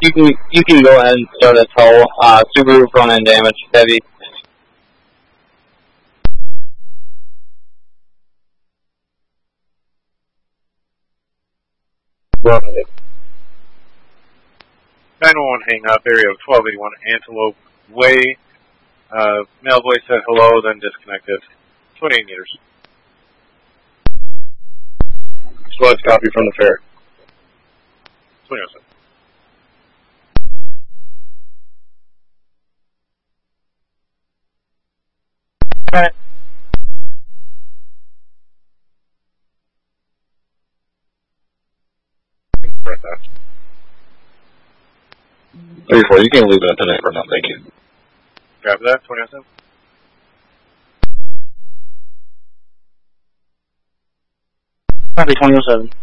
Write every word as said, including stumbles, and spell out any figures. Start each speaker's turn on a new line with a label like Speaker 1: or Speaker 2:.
Speaker 1: You can you can go ahead and start a toll. Uh, Subaru front end damage, heavy.
Speaker 2: Run it.
Speaker 3: nine one one hang up, area of twelve eighty-one Antelope Way. Uh, male voice said hello, then disconnected. twenty-eight meters.
Speaker 2: So let's copy from the fair.
Speaker 3: twenty oh seven.
Speaker 1: Alright.
Speaker 2: thirty-four, you can leave that tonight for now, thank you.
Speaker 3: Grab that, twenty oh seven.
Speaker 1: Copy twenty oh seven.